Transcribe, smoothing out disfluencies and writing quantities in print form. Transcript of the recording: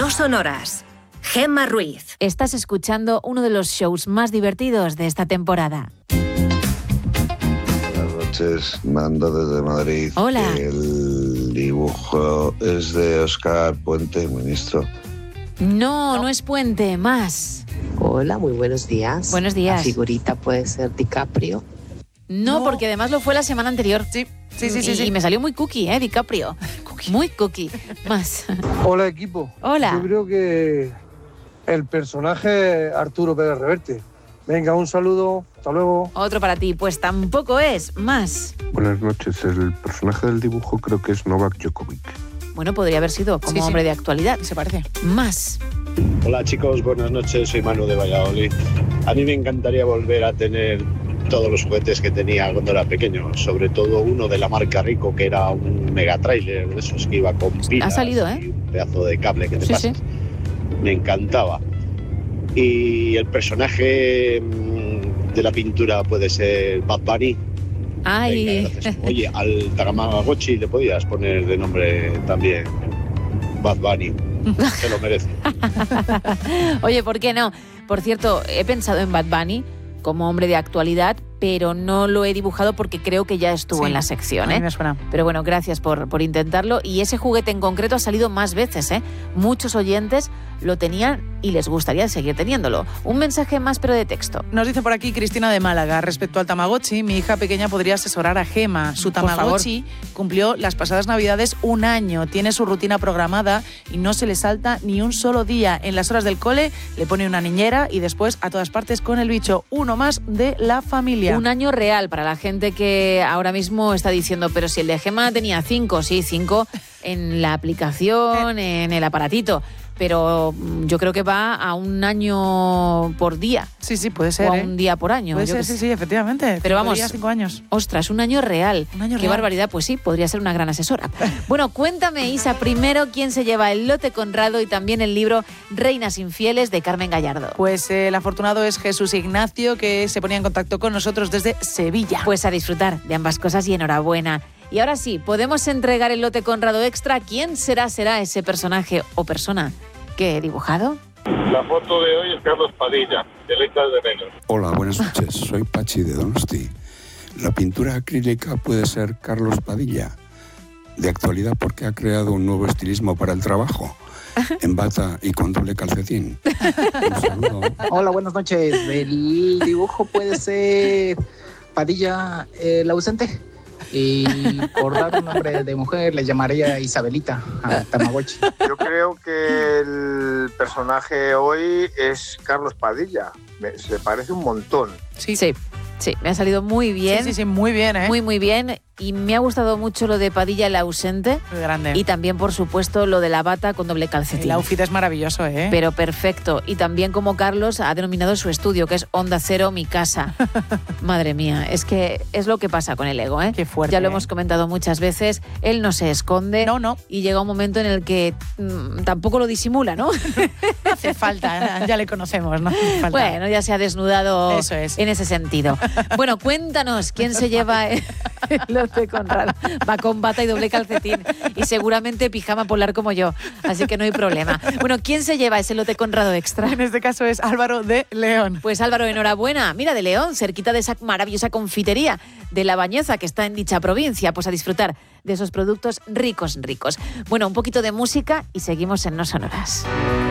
No Sonoras. Gemma Ruiz. Estás escuchando uno de los shows más divertidos de esta temporada. Buenas noches, mando desde Madrid. Hola. El dibujo es de Óscar Puente, ministro. No es Puente, más. Hola, muy buenos días. Buenos días. La figurita puede ser DiCaprio. No, porque además lo fue la semana anterior. Sí. Y me salió muy cookie, DiCaprio. Muy cookie. Más. Hola, equipo. Hola. Yo creo que el personaje Arturo Pérez Reverte. Venga, un saludo. Hasta luego. Otro para ti. Pues tampoco es. Más. Buenas noches. El personaje del dibujo creo que es Novak Djokovic. Bueno, podría haber sido como hombre de actualidad. Se parece. Más. Hola chicos, buenas noches, soy Manu de Valladolid. A mí me encantaría volver a tener todos los juguetes que tenía cuando era pequeño, sobre todo uno de la marca Rico, que era un mega trailer de esos que iba con pilas. Ha salido, y un pedazo de cable que te pasas. Sí. Me encantaba. Y el personaje de la pintura puede ser Bad Bunny. Ay. Venga, gracias. Oye, al Tamagotchi le podías poner de nombre también Bad Bunny. Se lo merece. Oye, ¿por qué no? Por cierto, he pensado en Bad Bunny como hombre de actualidad, pero no lo he dibujado porque creo que ya estuvo en la sección, A mí me suena. Pero bueno, gracias por intentarlo. Y ese juguete en concreto ha salido más veces, Muchos oyentes lo tenían y les gustaría seguir teniéndolo. Un mensaje más, pero de texto. Nos dice por aquí Cristina de Málaga, respecto al Tamagotchi, mi hija pequeña podría asesorar a Gema. Su Tamagotchi cumplió las pasadas Navidades 1 año, tiene su rutina programada y no se le salta ni un solo día. En las horas del cole le pone una niñera y después a todas partes con el bicho. Uno más de la familia. 1 año real para la gente que ahora mismo está diciendo, pero si el de Gema tenía 5, sí, 5 en la aplicación, en el aparatito. Pero yo creo que va a 1 año por día. Sí, puede ser. O a 1 día por año. Puede ser, sí, efectivamente. Pero vamos, 5 años. Ostras, 1 año real. Qué real. Barbaridad, pues sí, podría ser una gran asesora. Bueno, cuéntame, Isa, primero quién se lleva el lote Conrado y también el libro Reinas Infieles de Carmen Gallardo. Pues el afortunado es Jesús Ignacio, que se ponía en contacto con nosotros desde Sevilla. Pues a disfrutar de ambas cosas y enhorabuena. Y ahora sí, podemos entregar el lote Conrado extra. ¿Quién será ese personaje o persona que he dibujado? La foto de hoy es Carlos Padilla, de Letras de Menos. Hola, buenas noches. Soy Pachi de Donosti. La pintura acrílica puede ser Carlos Padilla, de actualidad porque ha creado un nuevo estilismo para el trabajo, en bata y con doble calcetín. Un saludo. Hola, buenas noches. El dibujo puede ser Padilla, el ausente. Y por dar un nombre de mujer le llamaría Isabelita a Tamagotchi. Yo creo que el personaje hoy es Carlos Padilla. Se parece un montón. Sí, me ha salido muy bien. Sí, muy bien, Muy bien. Y me ha gustado mucho lo de Padilla el ausente. Muy grande. Y también, por supuesto, lo de la bata con doble calcetín. El outfit es maravilloso, Pero perfecto. Y también como Carlos ha denominado su estudio, que es Onda Cero, mi casa. Madre mía, es que es lo que pasa con el ego, Qué fuerte. Ya lo hemos comentado muchas veces. Él no se esconde. No. Y llega un momento en el que tampoco lo disimula, ¿no? Hace falta, ya le conocemos, ¿no? Bueno, ya se ha desnudado. Eso es. En ese sentido. Bueno, cuéntanos, ¿quién se lleva el lote Conrado? Va con bata y doble calcetín y seguramente pijama polar como yo, así que no hay problema. Bueno, ¿quién se lleva ese lote Conrado extra? En este caso es Álvaro de León. Pues Álvaro, enhorabuena. Mira, de León, cerquita de esa maravillosa confitería de La Bañeza que está en dicha provincia, pues a disfrutar de esos productos ricos. Bueno, un poquito de música y seguimos en No Sonoras.